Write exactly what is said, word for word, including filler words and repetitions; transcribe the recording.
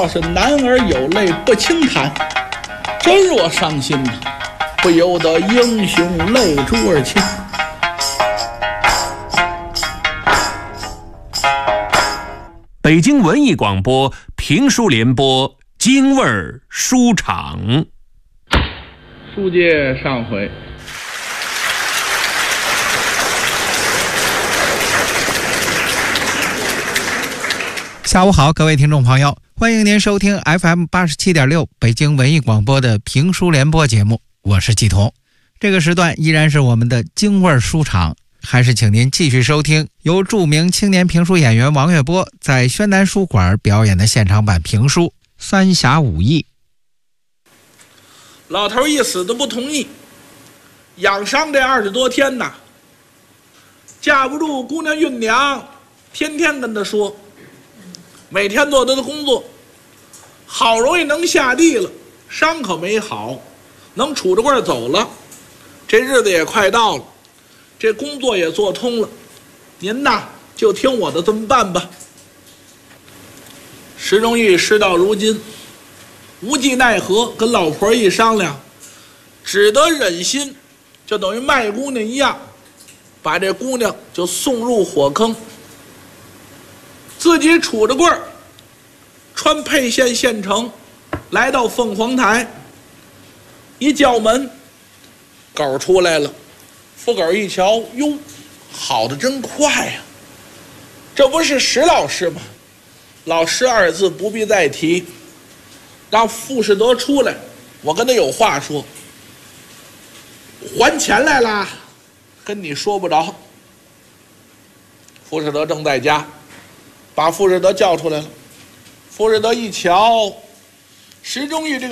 要是男儿有泪不轻弹，真若伤心呐，不由得英雄泪珠儿倾。 北京文艺广播评书联播京味儿书场。 书接上回， 下午好，各位听众朋友，欢迎您收听 F M 八十七点六 北京文艺广播的评书联播节目，我是季彤。这个时段依然是我们的京味书场，还是请您继续收听由著名青年评书演员王月波在宣南书馆表演的现场版评书《三侠五义》。 老头一死都不同意，养伤这二十多天呐，架不住姑娘孕娘天天跟他说，每天做他的工作，好容易能下地了，伤可没好，能杵着棍走了，这日子也快到了，这工作也做通了，您呐就听我的这么办吧。石荣玉事到如今无计奈何，跟老婆一商量，只得忍心，就等于卖姑娘一样，把这姑娘就送入火坑，自己杵着棍儿，穿沛县县城，来到凤凰台，一叫门，狗出来了。副狗一瞧，哟，好的真快呀！这不是石老师吗？老师二字不必再提，让傅士德出来，我跟他有话说。还钱来啦？跟你说不着。傅士德正在家，把傅士德叫出来了。傅士德一瞧，石中玉这个